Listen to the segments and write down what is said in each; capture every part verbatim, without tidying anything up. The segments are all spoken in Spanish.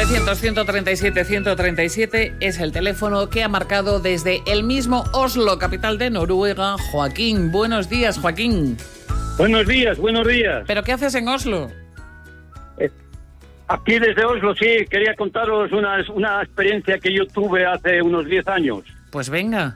novecientos, ciento treinta y siete, ciento treinta y siete es el teléfono que ha marcado desde el mismo Oslo, capital de Noruega, Joaquín. Buenos días, Joaquín. Buenos días, buenos días. ¿Pero qué haces en Oslo? Eh, aquí desde Oslo, sí, quería contaros una, una experiencia que yo tuve hace unos diez años. Pues venga.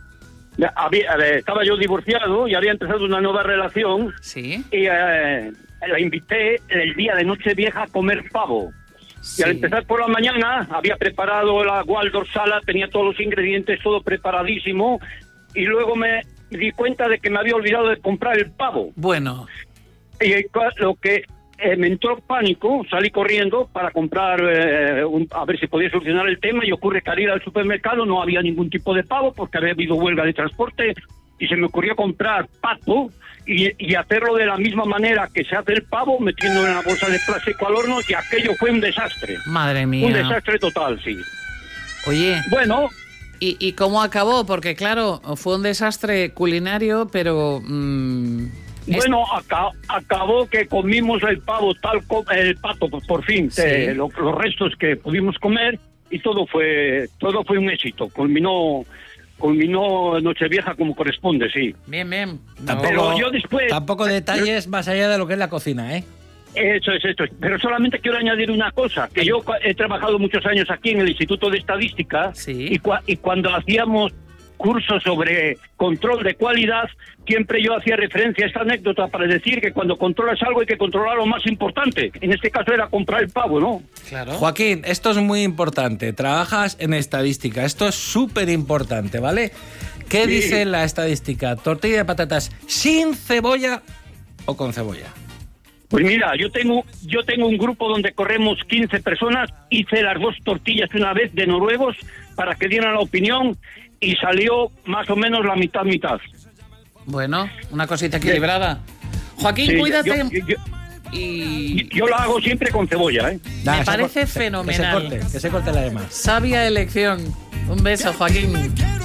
Había, eh, estaba yo divorciado y había empezado una nueva relación. Sí. Y eh, la invité el día de Nochevieja a comer pavo. Sí. Y al empezar por la mañana, había preparado la Waldorf Sala, tenía todos los ingredientes, todo preparadísimo. Y luego me di cuenta de que me había olvidado de comprar el pavo. Bueno. Y lo que eh, me entró pánico, salí corriendo para comprar, eh, un, a ver si podía solucionar el tema, y ocurre que al ir al supermercado no había ningún tipo de pavo porque había habido huelga de transporte, y se me ocurrió comprar pato y, y hacerlo de la misma manera que se hace el pavo, metiéndolo en una bolsa de plástico al horno, y aquello fue un desastre. Madre mía. Un desastre total, sí. Oye. Bueno... ¿Y, ¿Y cómo acabó? Porque claro, fue un desastre culinario, pero... Mmm, bueno, acá, acabó que comimos el pavo, tal co el pato, pues, por fin, sí. eh, lo, los restos que pudimos comer, y todo fue todo fue un éxito. Culminó culminó Nochevieja como corresponde, sí. Bien, bien. No. Tampoco, pero yo después... Tampoco detalles más allá de lo que es la cocina, ¿eh? Eso es, esto es. Pero solamente quiero añadir una cosa, que yo he trabajado muchos años aquí en el Instituto de Estadística, sí. y, cua y cuando hacíamos cursos sobre control de calidad, siempre yo hacía referencia a esta anécdota para decir que cuando controlas algo hay que controlar lo más importante. En este caso era comprar el pavo, ¿no? Claro. Joaquín, esto es muy importante. Trabajas en estadística. Esto es súper importante, ¿vale? ¿Qué sí. dice la estadística? ¿Tortilla de patatas sin cebolla o con cebolla? Pues mira, yo tengo yo tengo un grupo donde corremos quince personas, hice las dos tortillas una vez de noruegos para que dieran la opinión y salió más o menos la mitad mitad. Bueno, una cosita equilibrada. Joaquín, sí, cuídate. Yo, yo, yo, y yo lo hago siempre con cebolla, ¿eh? Me nah, parece fenomenal. Que se corte, que se corte la demás. Sabia elección. Un beso, Joaquín.